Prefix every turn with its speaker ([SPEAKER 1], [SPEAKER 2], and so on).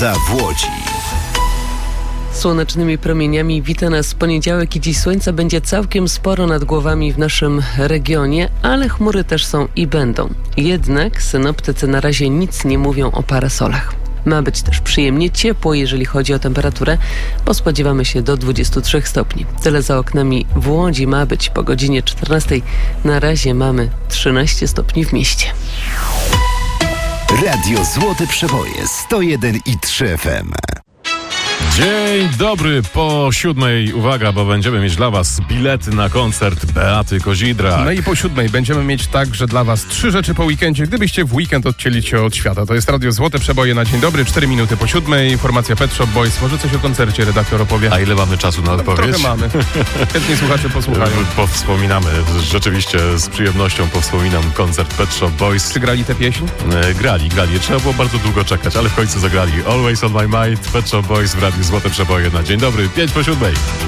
[SPEAKER 1] w Łodzi.
[SPEAKER 2] Słonecznymi promieniami wita nas poniedziałek i dziś słońca będzie całkiem sporo nad głowami w naszym regionie, ale chmury też są i będą. Jednak synoptycy na razie nic nie mówią o parasolach. Ma być też przyjemnie ciepło, jeżeli chodzi o temperaturę, bo spodziewamy się do 23 stopni. Tyle za oknami w Łodzi ma być po godzinie 14. Na razie mamy 13 stopni w mieście.
[SPEAKER 1] Radio Złote Przeboje 101,3 FM.
[SPEAKER 3] Dzień dobry, po 7:00, uwaga, bo będziemy mieć dla Was bilety na koncert Beaty Kozidrak.
[SPEAKER 4] No i po 7:00 będziemy mieć także dla Was 3 rzeczy po weekendzie, gdybyście w weekend odcięli się od świata. To jest Radio Złote Przeboje na dzień dobry, 4 minuty po 7:00, formacja Pet Shop Boys. Może coś o koncercie redaktor opowie?
[SPEAKER 3] A ile mamy czasu na odpowiedź?
[SPEAKER 4] Trochę mamy. Chętnie słuchacze posłuchają.
[SPEAKER 3] Powspominamy, rzeczywiście z przyjemnością powspominam koncert Pet Shop Boys.
[SPEAKER 4] Czy grali tę pieśń?
[SPEAKER 3] Grali. Trzeba było bardzo długo czekać, ale w końcu zagrali. Always on my mind, Pet Shop Boys w Radiu Złote Przeboje na dzień dobry, 5 po 7:00.